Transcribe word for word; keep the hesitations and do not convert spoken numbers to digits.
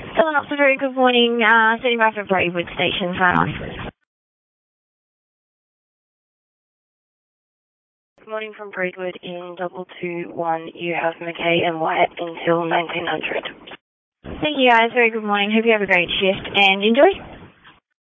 Filling up, so very good morning. Uh, sitting by for Braidwood Station, sign on. Good morning from Braidwood in double two one. You have McKay and White until nineteen hundred. Thank you guys, very good morning. Hope you have a great shift and enjoy.